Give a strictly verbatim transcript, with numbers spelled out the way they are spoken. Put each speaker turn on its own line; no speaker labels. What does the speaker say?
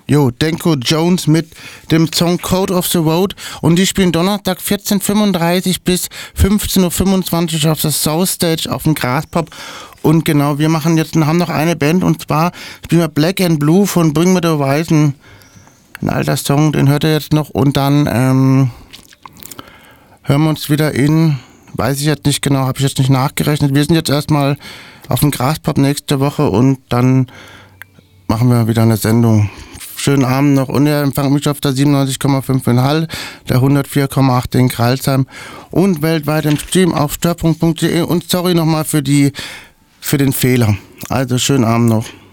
Jo, Denko Jones mit dem Song Code of the Road und die spielen Donnerstag vierzehn Uhr fünfunddreißig bis fünfzehn Uhr fünfundzwanzig auf der South Stage auf dem Graspop. Und genau, wir machen jetzt, haben noch eine Band und zwar spielen wir Black and Blue von Bring Me the Horizon. Ein alter Song, den hört ihr jetzt noch und dann ähm, hören wir uns wieder in, weiß ich jetzt nicht genau, habe ich jetzt nicht nachgerechnet. Wir sind jetzt erstmal auf dem Graspop nächste Woche und dann machen wir wieder eine Sendung. Schönen Abend noch und ihr empfangt mich auf der siebenundneunzig Komma fünf in Hall, der hundertvier Komma acht in Kralsheim und weltweit im Stream auf störpunkt punkt de und sorry nochmal für die für den Fehler. Also schönen Abend noch.